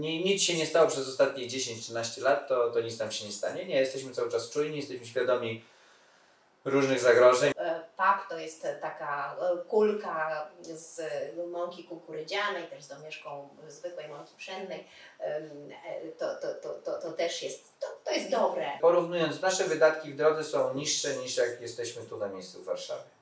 nic się nie stało przez ostatnie 10-13 lat, to nic nam się nie stanie. Nie, jesteśmy cały czas czujni, jesteśmy świadomi różnych zagrożeń. PAP to jest taka kulka z mąki kukurydzianej, też z domieszką zwykłej mąki pszennej. To też jest, to jest dobre. Porównując, nasze wydatki w drodze są niższe niż jak jesteśmy tu na miejscu w Warszawie.